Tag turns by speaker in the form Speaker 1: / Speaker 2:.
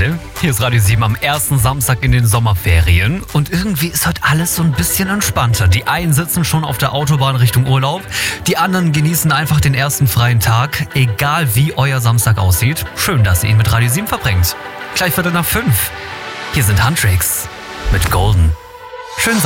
Speaker 1: Freunde. Hier ist Radio 7 am ersten Samstag in den Sommerferien. Und irgendwie ist heute alles so ein bisschen entspannter. Die einen sitzen schon auf der Autobahn Richtung Urlaub. Die anderen genießen einfach den ersten freien Tag. Egal wie euer Samstag aussieht. Schön, dass ihr ihn mit Radio 7 verbringt. Gleich 4:45. Hier sind Huntrix mit Golden.